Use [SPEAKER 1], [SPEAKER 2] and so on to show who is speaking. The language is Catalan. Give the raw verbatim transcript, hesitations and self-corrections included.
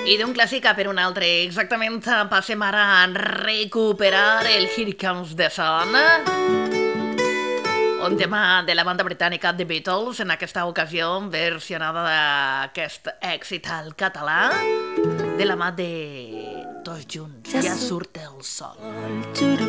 [SPEAKER 1] I d'un clàssic per un altre. Exactament, passem ara a recuperar el Here Comes the Sun, un tema de la banda britànica The Beatles, en aquesta ocasió versionada d'aquest èxit al català, de la mà de Tots Junts, ja surt el sol.